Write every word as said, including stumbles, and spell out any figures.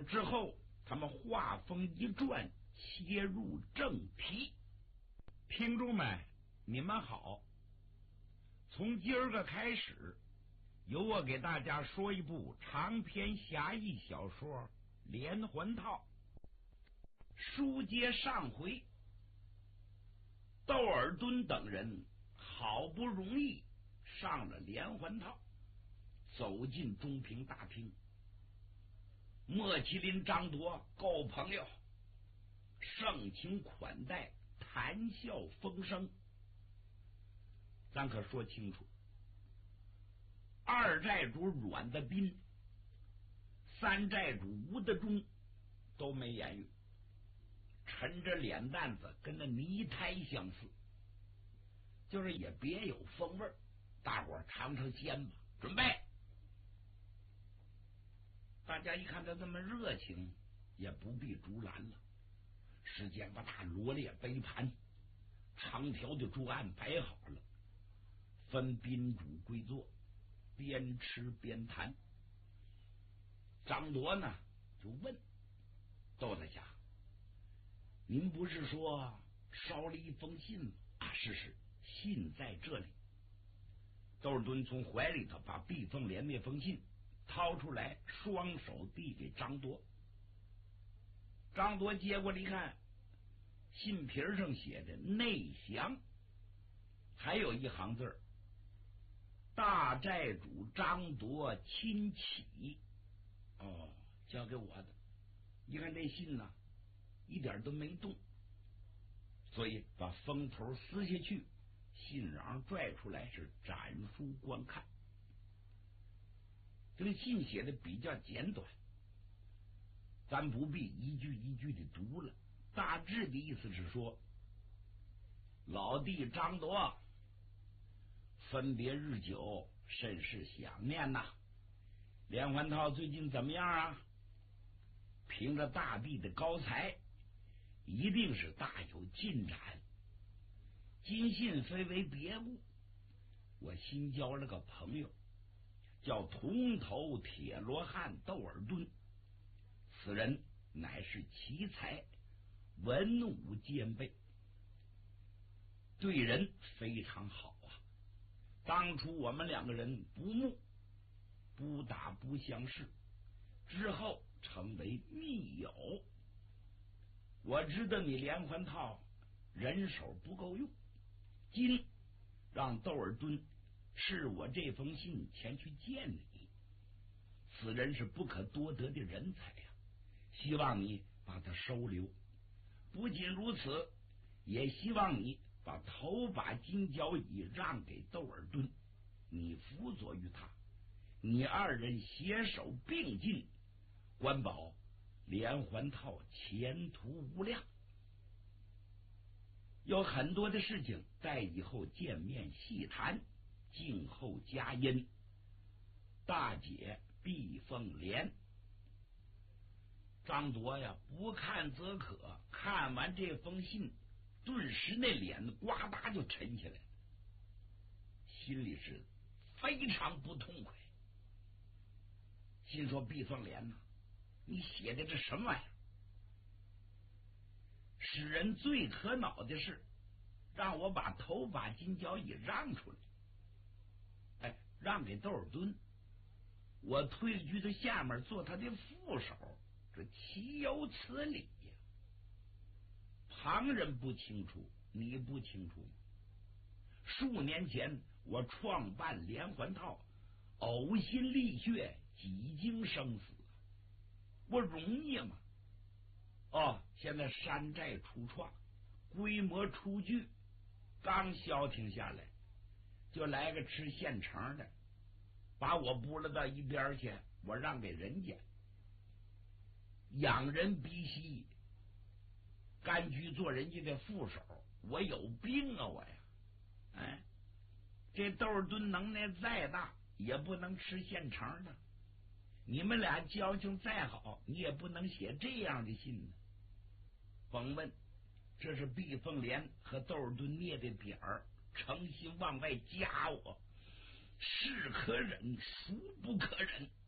之后，他们话锋一转，切入正题。听众们，你们好，从今儿个开始，由我给大家说一部长篇侠义小说《连环套》。书接上回，窦尔敦等人好不容易上了连环套，走进中平大厅。莫麒麟、张铎够朋友，盛情款待，谈笑风生。咱可说清楚，二寨主阮德斌、三寨主吴德忠都没言语，沉着脸蛋子跟那泥胎相似，就是也别有风味。大伙儿尝尝鲜吧，准备。大家一看他这么热情，也不必竹篮了，时间把他罗列杯盘，长条的桌案摆好了，分宾主归坐，边吃边谈。张铎呢就问窦大侠，您不是说捎了一封信吗？啊，是是，信在这里。窦尔敦从怀里头把毕凤莲那封信掏出来，双手递给张铎。张铎接过来一看，信皮上写的内详，还有一行字，大寨主张铎亲启。哦，交给我的。你看这信呢，一点都没动，所以把封头撕下去，信瓤拽出来，是展书观看。这个信写的比较简短，咱不必一句一句的读了，大致的意思是说，老弟张铎，分别日久，甚是想念呐。连环套最近怎么样啊？凭着大帝的高才，一定是大有进展。今信非为别物，我新交了个朋友，叫铜头铁罗汉窦尔敦，此人乃是奇才，文武兼备，对人非常好啊。当初我们两个人不睦，不打不相识，之后成为密友。我知道你连环套人手不够用，今让窦尔敦是我这封信前去见你，此人是不可多得的人才呀、啊，希望你把他收留。不仅如此，也希望你把头把金交椅让给窦尔敦，你辅佐于他，你二人携手并进，关保连环套前途无量。有很多的事情待以后见面细谈，静候佳音。大姐毕凤莲。张铎呀，不看则可，看完这封信，顿时那脸呱嗒就沉下来了，心里是非常不痛快，心说毕凤莲呐、啊，你写的这什么玩意儿？使人最可恼的是，让我把头把金交椅让出来，哎，让给窦尔敦，我退居到下面做他的副手，这岂有此理呀！旁人不清楚，你不清楚吗？数年前我创办连环套，呕心沥血，几经生死，我容易吗？哦，现在山寨初创，规模初具，刚消停下来，就来个吃现成的，把我拨了到一边去，我让给人家，仰人鼻息，甘居做人家的副手，我有病啊我呀！哎，这窦尔敦能耐再大，也不能吃现成的。你们俩交情再好，你也不能写这样的信呢。甭问，这是毕凤莲和窦尔敦捏的点儿，诚心往外加我，是可忍，孰不可忍。